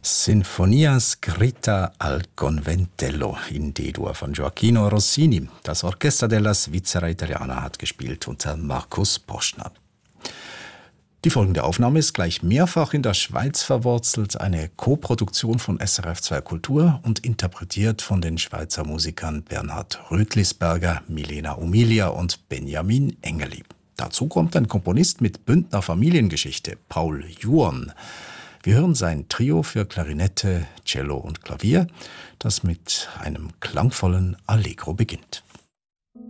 Sinfonia scritta al conventello in D-Dur von Gioacchino Rossini. Das Orchester della Svizzera Italiana hat gespielt unter Markus Poschner. Die folgende Aufnahme ist gleich mehrfach in der Schweiz verwurzelt, eine Koproduktion von SRF 2 Kultur und interpretiert von den Schweizer Musikern Bernhard Rötlisberger, Milena Umilia und Benjamin Engeli. Dazu kommt ein Komponist mit Bündner Familiengeschichte, Paul Juon. Wir hören sein Trio für Klarinette, Cello und Klavier, das mit einem klangvollen Allegro beginnt.